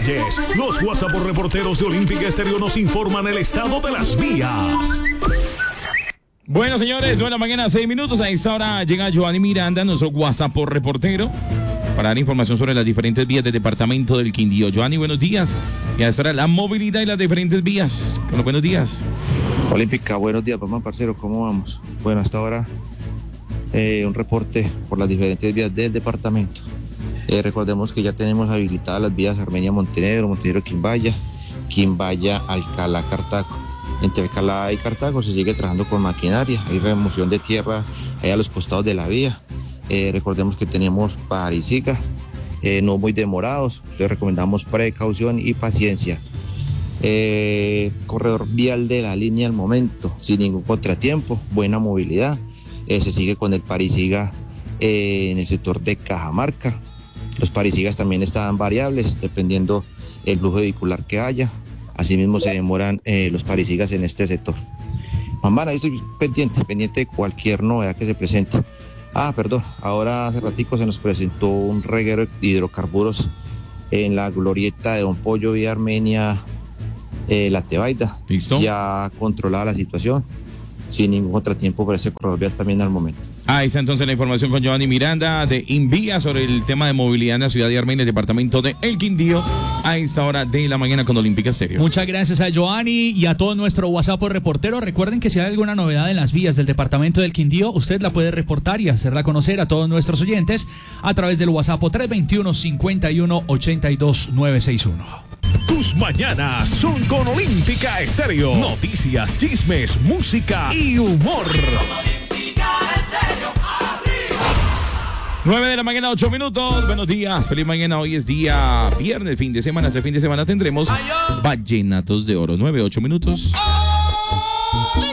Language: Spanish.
detalles. Los WhatsApp reporteros de Olímpica Estéreo nos informan el estado de las vías. Bueno, señores, 9 de la mañana, 6 minutos. A esta hora llega Giovanni Miranda, nuestro WhatsApp reportero, para dar información sobre las diferentes vías del departamento del Quindío. Giovanni, buenos días. Y a esta hora la movilidad y las diferentes vías. Bueno, buenos días. Olímpica, buenos días, papá, parcero, ¿cómo vamos? Bueno, hasta ahora un reporte por las diferentes vías del departamento. Recordemos que ya tenemos habilitadas las vías Armenia-Montenegro, Montenegro-Quimbaya, Quimbaya-Alcalá-Cartago. Entre Alcalá y Cartago se sigue trabajando con maquinaria, hay remoción de tierra ahí a los costados de la vía. Recordemos que tenemos Parisica, no muy demorados, les recomendamos precaución y paciencia. Corredor vial de la línea al momento, sin ningún contratiempo, buena movilidad. Se sigue con el Parisiga en el sector de Cajamarca. Los Parisigas también están variables dependiendo el flujo vehicular que haya. Asimismo se demoran los Parisigas en este sector. Mamá, ahí estoy pendiente de cualquier novedad que se presente. Perdón, ahora hace ratico se nos presentó un reguero de hidrocarburos en la glorieta de Don Pollo vía Armenia, La Tebaida. ¿Listo? Ya controlada la situación, sin ningún contratiempo por ese corredor vial también al momento. Ahí está entonces la información con Giovanni Miranda de Invía sobre el tema de movilidad en la ciudad de Armenia, el departamento de El Quindío, a esta hora de la mañana con Olímpica Estéreo. Muchas gracias a Giovanni y a todo nuestro WhatsApp reportero. Recuerden que si hay alguna novedad en las vías del departamento del Quindío, usted la puede reportar y hacerla conocer a todos nuestros oyentes a través del WhatsApp 321-51-82-961. Tus mañanas son con Olímpica Estéreo. Noticias, chismes, música y humor. 9 de la mañana, 8 minutos. Buenos días, feliz mañana. Hoy es día viernes, fin de semana. Este fin de semana tendremos Vallenatos de Oro. 9, 8 minutos.